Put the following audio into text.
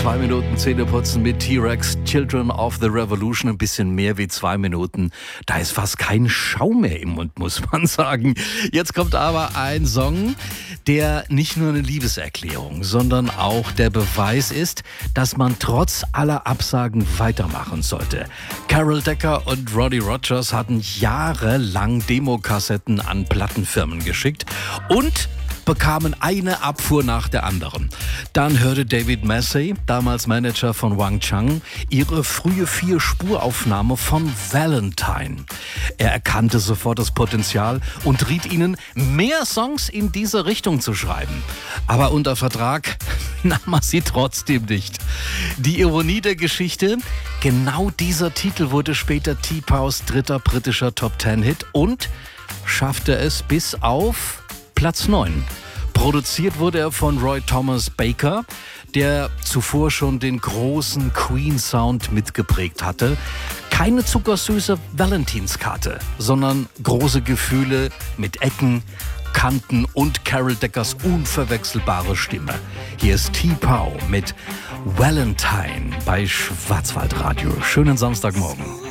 2 Minuten Zähneputzen mit T-Rex, Children of the Revolution. Ein bisschen mehr wie 2 Minuten. Da ist fast kein Schaum mehr im Mund, muss man sagen. Jetzt kommt aber ein Song, der nicht nur eine Liebeserklärung, sondern auch der Beweis ist, dass man trotz aller Absagen weitermachen sollte. Carol Decker und Roddy Rogers hatten jahrelang Demokassetten an Plattenfirmen geschickt und bekamen eine Abfuhr nach der anderen. Dann hörte David Massey, damals Manager von Wang Chung, ihre frühe 4-Spuraufnahme von Valentine. Er erkannte sofort das Potenzial und riet ihnen, mehr Songs in diese Richtung zu schreiben. Aber unter Vertrag nahm er sie trotzdem nicht. Die Ironie der Geschichte: Genau dieser Titel wurde später T-Pows dritter britischer Top-10-Hit und schaffte es bis auf Platz 9. Produziert wurde er von Roy Thomas Baker, der zuvor schon den großen Queen-Sound mitgeprägt hatte. Keine zuckersüße Valentinskarte, sondern große Gefühle mit Ecken, Kanten und Carol Deckers unverwechselbare Stimme. Hier ist T-Pow mit Valentine bei Schwarzwaldradio. Schönen Samstagmorgen.